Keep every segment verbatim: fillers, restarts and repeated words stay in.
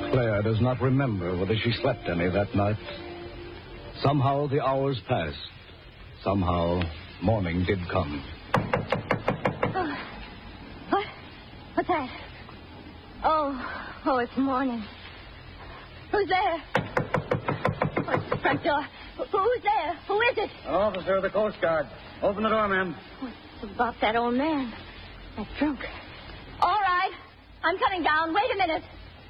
Claire does not remember whether she slept any that night. Somehow the hours passed. Somehow morning did come. Oh, what? What's that? Oh, oh, it's morning. Who's there? Oh, it's the front door. Who's there? Who is it? An officer of the Coast Guard. Open the door, ma'am. What's about that old man? That drunk. All right. I'm coming down. Wait a minute.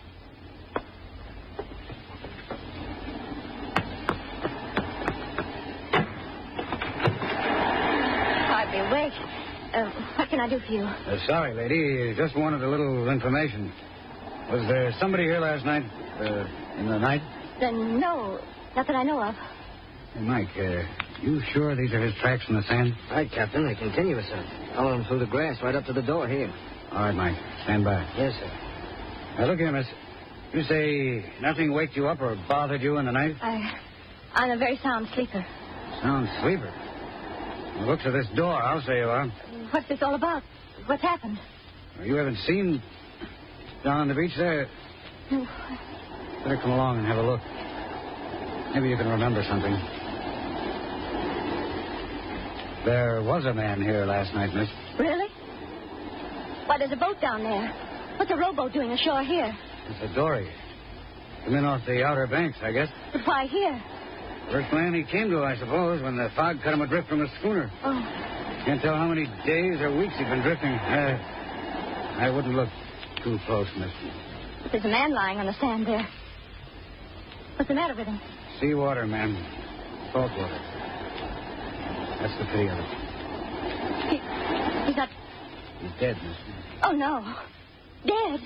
Hardly awake. Uh, what can I do for you? Uh, sorry, lady. Just wanted a little information. Was there somebody here last night? Uh, in the night? Uh, no. Not that I know of. Hey, Mike, uh, you sure these are his tracks in the sand? Right, Captain. They're continuous, sir. Follow them through the grass right up to the door here. All right, Mike. Stand by. Yes, sir. Now, look here, miss. You say nothing waked you up or bothered you in the night? I, I'm a very sound sleeper. Sound sleeper. The looks of this door, I'll say you are. What's this all about? What's happened? You haven't seen down on the beach there? No. Better come along and have a look. Maybe you can remember something. There was a man here last night, miss. Really? Why, there's a boat down there. What's a rowboat doing ashore here? It's a dory. Come in off the outer banks, I guess. But why here? First land he came to, I suppose, when the fog cut him adrift from the schooner. Oh. Can't tell how many days or weeks he'd been drifting. Uh, I wouldn't look too close, miss. But there's a man lying on the sand there. What's the matter with him? Sea water, ma'am. Salt water. That's the pity of it. He, he's not... He's dead, miss. Oh, no. Dead?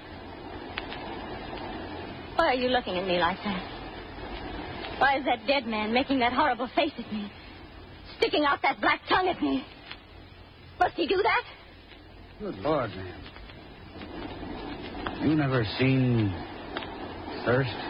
Why are you looking at me like that? Why is that dead man making that horrible face at me? Sticking out that black tongue at me? Must he do that? Good Lord, ma'am. You never seen thirst?